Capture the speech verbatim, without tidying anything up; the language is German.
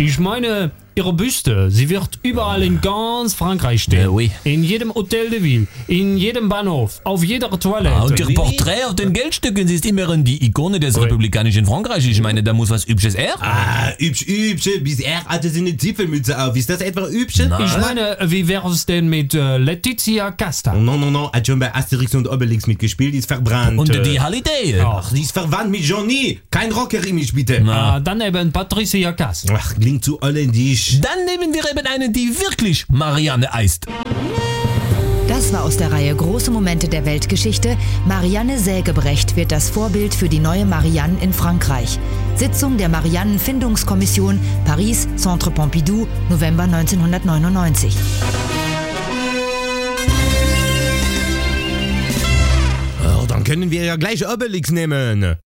Ich meine, ihre Büste, sie wird überall in ganz Frankreich stehen. Ja, oui. In jedem Hotel de Ville, in jedem Bahnhof, auf jeder Toilette. Ah, und ihr Porträt auf den Geldstücken, sie ist immerhin die Ikone des Oui. republikanischen Frankreich. Ich meine, da muss was Übsches er. Ah, übsch, übsch. Bis er hatte sie eine Zipfelmütze auf. Ist das etwa übsch? Ich meine, wie wär's denn mit äh, Letizia Casta? Non, non, non. Hat schon bei Asterix und Obelix mitgespielt. Die ist verbrannt. Und die Halliday. Ach, die ist verwandt mit Johnny. Kein Rocker-Image, bitte. Ah, dann eben Patricia Cass. Ach, klingt zu holländisch. Dann nehmen wir eben eine, die wirklich Marianne heißt. Das war aus der Reihe Große Momente der Weltgeschichte. Marianne Sägebrecht wird das Vorbild für die neue Marianne in Frankreich. Sitzung der Mariannenfindungskommission, Paris, Centre Pompidou, November neunzehnhundertneunundneunzig. Oh, dann können wir ja gleich Obelix nehmen.